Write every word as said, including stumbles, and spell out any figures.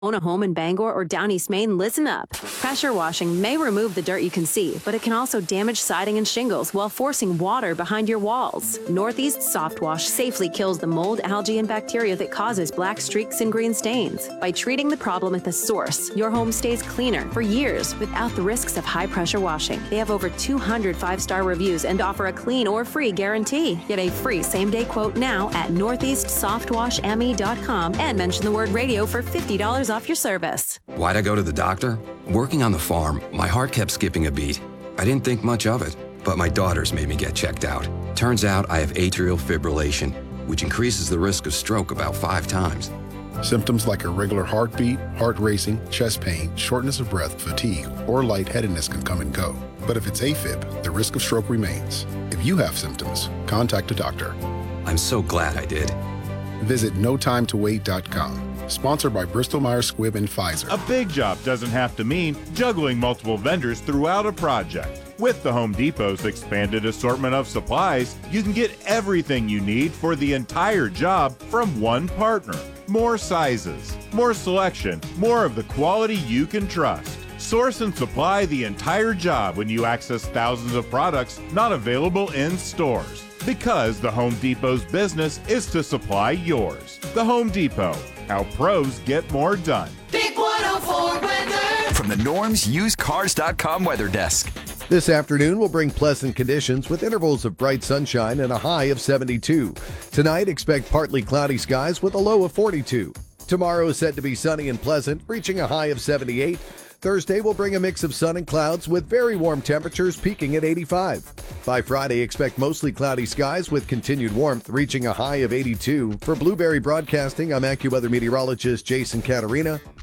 Own a home in Bangor or Down East Maine? Listen up. Pressure washing may remove the dirt you can see, but it can also damage siding and shingles while forcing water behind your walls. Northeast Soft Wash safely kills the mold, algae, and bacteria that causes black streaks and green stains. By treating the problem at the source, your home stays cleaner for years without the risks of high-pressure washing. They have over two hundred five-star reviews and offer a clean or free guarantee. Get a free same-day quote now at northeast soft wash m e dot com and mention the word radio for fifty dollars off your service. Why'd I go to the doctor? Working on the farm, my heart kept skipping a beat. I didn't think much of it, but my daughters made me get checked out. Turns out I have atrial fibrillation, which increases the risk of stroke about five times. Symptoms like irregular heartbeat, heart racing, chest pain, shortness of breath, fatigue, or lightheadedness can come and go. But if it's AFib, the risk of stroke remains. If you have symptoms, contact a doctor. I'm so glad I did. Visit no time to wait dot com. Sponsored by Bristol Myers Squibb and Pfizer. A big job doesn't have to mean juggling multiple vendors throughout a project. With the Home Depot's expanded assortment of supplies, you can get everything you need for the entire job from one partner. More sizes, more selection, more of the quality you can trust. Source and supply the entire job when you access thousands of products not available in stores. Because the Home Depot's business is to supply yours. The Home Depot, how pros get more done. Big one oh four weather. From the Norms Used Cars dot com weather desk. This afternoon will bring pleasant conditions with intervals of bright sunshine and a high of seventy-two. Tonight, expect partly cloudy skies with a low of forty-two. Tomorrow is said to be sunny and pleasant, reaching a high of seventy-eight. Thursday will bring a mix of sun and clouds with very warm temperatures peaking at eighty-five. By Friday, expect mostly cloudy skies with continued warmth reaching a high of eighty-two. For Blueberry Broadcasting, I'm AccuWeather meteorologist Jason Caterina.